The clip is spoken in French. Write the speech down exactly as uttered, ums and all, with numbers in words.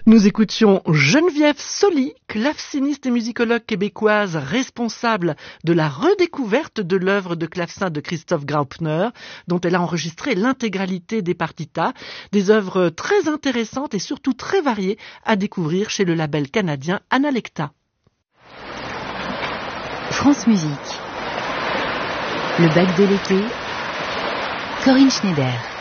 Nous écoutions Geneviève Soli, claveciniste et musicologue québécoise responsable de la redécouverte de l'œuvre de clavecin de Christoph Graupner, dont elle a enregistré l'intégralité des partitas, des œuvres très intéressantes et surtout très variées à découvrir chez le label canadien Analecta. France Musique. Le bac de l'été. Corinne Schneider.